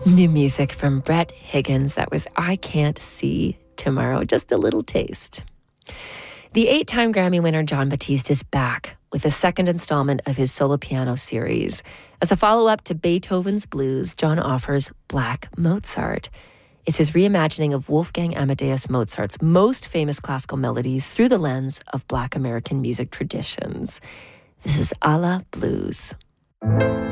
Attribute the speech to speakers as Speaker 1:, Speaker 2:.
Speaker 1: New music from Brett Higgins. That was I Can't See Tomorrow. Just a little taste. The 8-time Grammy winner Jon Batiste is back with a second installment of his solo piano series. As a follow-up to Beethoven's Blues, Jon offers Black Mozart. It's his reimagining of Wolfgang Amadeus Mozart's most famous classical melodies through the lens of Black American music traditions. This is A La Blues.